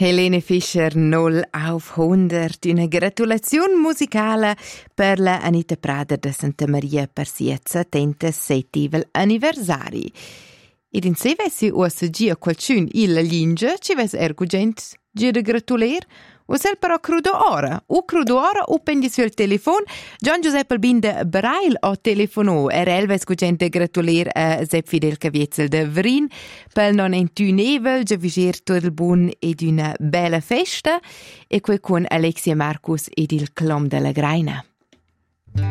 Helene Fischer 0 auf 100. Una gratulazione musicale per la Anita Prader de Santa Maria per siet 77 anniversari. Ed in se vessi uossa gia qualcun il linge, ci ves ergugent gia de gratuler, o sel però crudo ora o pendi sul telefon. Gian Giuseppe Albin de Brail o telefono el ves gugent de gratuler a Sepp Fidel Caviezel de Vrin pel non entu nevel, gia viger tot il bun ed una bella festa e quei con Alexia Marcus ed il Clom de la Graina.